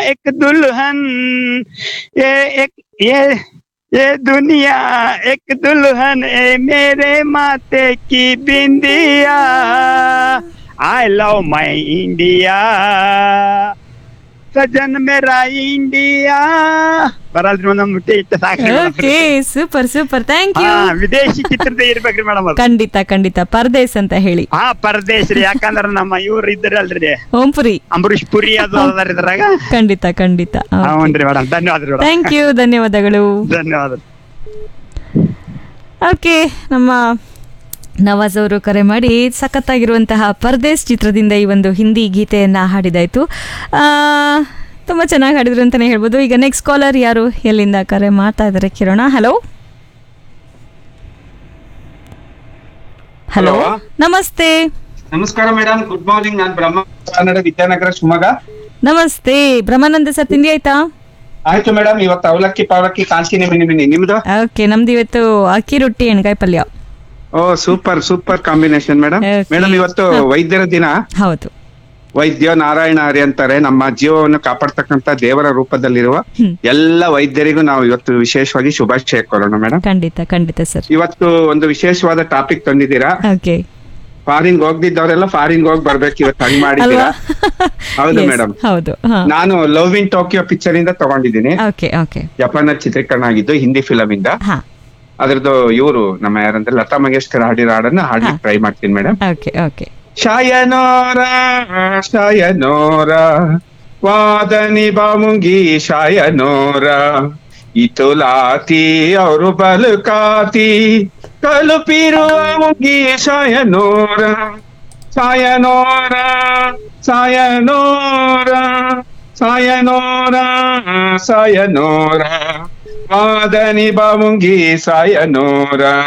एक दुल्हन ये एक ये दुनिया एक दुल्हन ए मेरे माथे की बिंदिया I love my India Sajan Mera India ಬರಲ್ರಿ ಮೇಡಮ್ ಇಷ್ಟ ಸಾಕ್ರಿ okay, super super, thank you. ವಿದೇಶಿ ಚಿತ್ರದ ಇರ್ಬೇಕ್ರಿ ಮೇಡಮ್ ಅದು. ಖಂಡಿತ ಖಂಡಿತ, ಪರದೇಶ್ ಅಂತ ಹೇಳಿ. ಪರದೇಶ್ ರೀ, ಯಾಕಂದ್ರ ನಮ್ಮ ಇವ್ರು ಇದ್ರಲ್ರಿ ಓಂಪುರಿ, ಅಂಬರೀಶ್ ಪುರಿ ಅದು ಅದಾರ ಇದ್ರಾಗ. ಖಂಡಿತ ಖಂಡಿತ. ಹೌನ್ರಿ ಮೇಡಮ್, ಧನ್ಯವಾದ. ಥ್ಯಾಂಕ್ ಯು, ಧನ್ಯವಾದಗಳು. ಧನ್ಯವಾದ. ಓಕೆ, ನಮ್ಮ ನವಾಜ್ ಅವರು ಕರೆ ಮಾಡಿ ಸಖತ್ತಾಗಿರುವಂತಹ ಪರದೇಶ್ ಚಿತ್ರದಿಂದ ಈ ಒಂದು ಹಿಂದಿ ಗೀತೆಯನ್ನು ಹಾಡಿದಾಯಿತು. ತುಂಬ ಚೆನ್ನಾಗಿ ಹಾಡಿದ್ರು ಅಂತಲೇ ಹೇಳ್ಬೋದು. ಈಗ ನೆಕ್ಸ್ಟ್ ಕಾಲರ್ ಯಾರು, ಎಲ್ಲಿಂದ ಕರೆ ಮಾಡ್ತಾ ಇದ್ದಾರೆ ಕೇಳೋಣ. ಹಲೋ ಹಲೋ, ನಮಸ್ತೆ. ನಮಸ್ಕಾರ ಮೇಡಮ್, ಗುಡ್ ಮಾರ್ನಿಂಗ್. ನಾನು ಕನ್ನಡ ವಿದ್ಯಾನಗರ ಶಿವಮೊಗ್ಗ. ನಮಸ್ತೆ ಬ್ರಹ್ಮಾನಂದ ಸರ್, ತಿಂಡಿ ಆಯ್ತಾ? ಆಯ್ತು ಮೇಡಮ್, ಇವತ್ತು ಅವಲಕ್ಕಿ ಪಾವಲಕ್ಕಿ ಕಾಣಿಸ್ತೀನಿ. ಮಿನಿ ನಿಮ್ದು? ಓಕೆ, ನಮ್ದು ಇವತ್ತು ಅಕ್ಕಿ ರೊಟ್ಟಿ ಎಣ್ಗಾಯಿ ಪಲ್ಯ. ಓ super super combination madam. Madam, ಇವತ್ತು ವೈದ್ಯರ ದಿನ. ಹೌದು, ವೈದ್ಯ ನಾರಾಯಣ ಹರಿ ಅಂತಾರೆ. ನಮ್ಮ ಜೀವವನ್ನು ಕಾಪಾಡ್ತಕ್ಕಂತ ದೇವರ ರೂಪದಲ್ಲಿರುವ ಎಲ್ಲ ವೈದ್ಯರಿಗೂ ನಾವು ಇವತ್ತು ವಿಶೇಷವಾಗಿ ಶುಭಾಶಯ ಕೋರೋಣ ಮೇಡಮ್. ಖಂಡಿತ ಖಂಡಿತ ಸರ್. ಇವತ್ತು ಒಂದು ವಿಶೇಷವಾದ ಟಾಪಿಕ್ ತಂದಿದ್ದೀರಾ. ಓಕೆ, ಫಾರಿನ್ ಹೋಗ್ದಿದ್ದವರೆಲ್ಲ ಫಾರಿನ್ ಹೋಗಿ ಬರ್ಬೇಕು ಇವತ್ತು, ಹಂಗ್ ಮಾಡಿದ್ದೀರಾ. ಹೌದು ಮೇಡಮ್, ಹೌದು. ನಾನು ಲವ್ ಇನ್ ಟೋಕಿಯೋ ಪಿಕ್ಚರ್ ಇಂದ ತಗೊಂಡಿದ್ದೀನಿ. ಓಕೆ ಓಕೆ, ಜಪಾನ್ ಚಿತ್ರೀಕರಣ ಆಗಿದ್ದು, ಹಿಂದಿ ಫಿಲಂ ಇಂದ. ಅದ್ರದ್ದು ಇವರು ನಮ್ಮ ಯಾರಂದ್ರೆ ಲತಾ ಮಂಗೇಶ್ಕರ್ ಹಾಡಿರೋ ಹಾಡನ್ನ ಹಾಡ್ಲಿಕ್ಕೆ ಟ್ರೈ ಮಾಡ್ತೀನಿ ಮೇಡಮ್. Okay okay. ಶಾಯನೋರ ಶಾಯನೋರ ವಾದನಿ ಬಾಮುಂಗಿ ಶಾಯನೋರ ಇತುಲಾತಿ ಅವರು ಬಲುಕಾತಿ ಕಲುಪಿರುವ ಮುಂಗಿ ಶಾಯನೋರ ಶಾಯನೋರ ಸಾಯನೋರ ಸಾಯನೋರ ಸಾಯನೋರ ವಾದನಿ ಬಾಮುಂಗಿ ಸಾಯನೋರ.